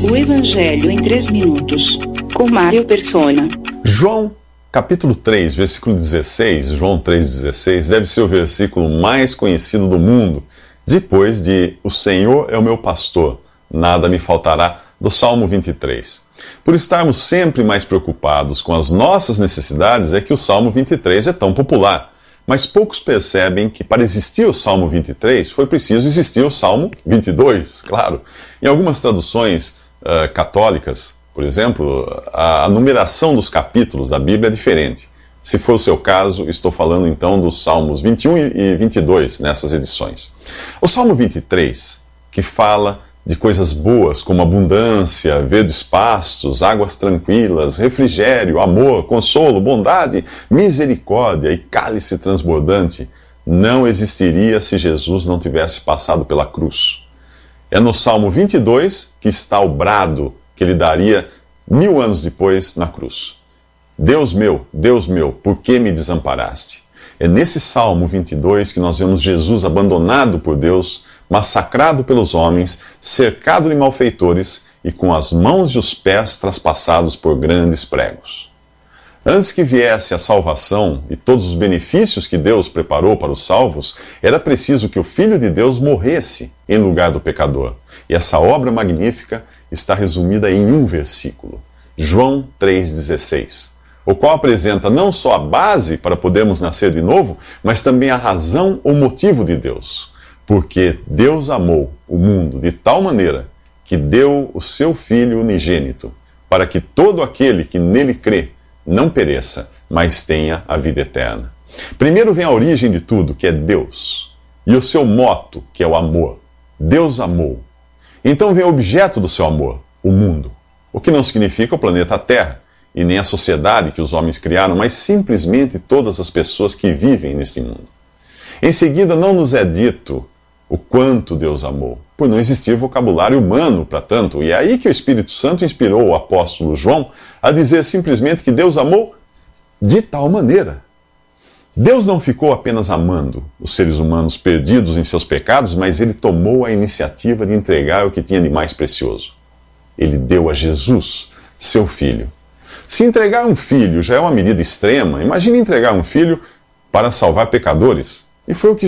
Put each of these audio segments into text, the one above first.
O Evangelho em 3 minutos, com Mário Persona. João, capítulo 3, versículo 16, João 3,16, deve ser o versículo mais conhecido do mundo, depois de "O Senhor é o meu pastor, nada me faltará", do Salmo 23. Por estarmos sempre mais preocupados com as nossas necessidades, é que o Salmo 23 é tão popular. Mas poucos percebem que para existir o Salmo 23 foi preciso existir o Salmo 22, claro. Em algumas traduções católicas, por exemplo, a numeração dos capítulos da Bíblia é diferente. Se for o seu caso, estou falando então dos Salmos 21 e 22 nessas edições. O Salmo 23, que fala de coisas boas como abundância, verdes pastos, águas tranquilas, refrigério, amor, consolo, bondade, misericórdia e cálice transbordante, não existiria se Jesus não tivesse passado pela cruz. É no Salmo 22 que está o brado que ele daria 1000 anos depois na cruz. Deus meu, por que me desamparaste? É nesse Salmo 22 que nós vemos Jesus abandonado por Deus, massacrado pelos homens, cercado de malfeitores e com as mãos e os pés traspassados por grandes pregos. Antes que viesse a salvação e todos os benefícios que Deus preparou para os salvos, era preciso que o Filho de Deus morresse em lugar do pecador. E essa obra magnífica está resumida em um versículo, João 3,16, o qual apresenta não só a base para podermos nascer de novo, mas também a razão ou motivo de Deus. Porque Deus amou o mundo de tal maneira que deu o seu Filho unigênito, para que todo aquele que nele crê não pereça, mas tenha a vida eterna. Primeiro vem a origem de tudo, que é Deus, e o seu moto, que é o amor. Deus amou. Então vem o objeto do seu amor, o mundo, o que não significa o planeta Terra, e nem a sociedade que os homens criaram, mas simplesmente todas as pessoas que vivem nesse mundo. Em seguida, não nos é dito o quanto Deus amou, por não existir vocabulário humano para tanto. E é aí que o Espírito Santo inspirou o apóstolo João a dizer simplesmente que Deus amou de tal maneira. Deus não ficou apenas amando os seres humanos perdidos em seus pecados, mas ele tomou a iniciativa de entregar o que tinha de mais precioso. Ele deu a Jesus, seu Filho. Se entregar um filho já é uma medida extrema, imagine entregar um filho para salvar pecadores. E foi o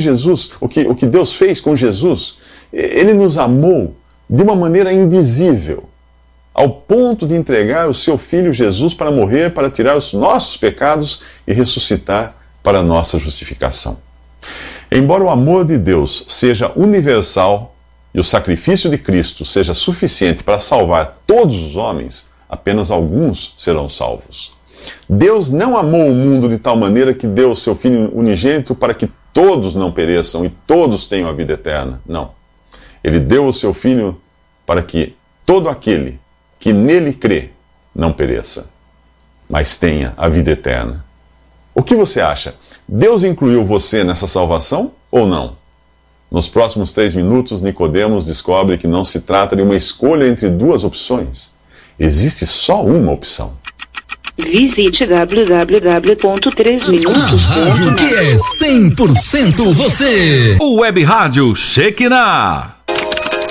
que Deus fez com Jesus. Ele nos amou de uma maneira indizível, ao ponto de entregar o seu Filho Jesus para morrer, para tirar os nossos pecados e ressuscitar para a nossa justificação. Embora o amor de Deus seja universal e o sacrifício de Cristo seja suficiente para salvar todos os homens, apenas alguns serão salvos. Deus não amou o mundo de tal maneira que deu o seu Filho unigênito para que todos não pereçam e todos tenham a vida eterna. Não. Ele deu o seu Filho para que todo aquele que nele crê não pereça, mas tenha a vida eterna. O que você acha? Deus incluiu você nessa salvação ou não? Nos próximos 3 minutos, Nicodemos descobre que não se trata de uma escolha entre duas opções. Existe só uma opção. Visite www.3minutos.net. Rádio que é 100% você. O Web Rádio Shekinah.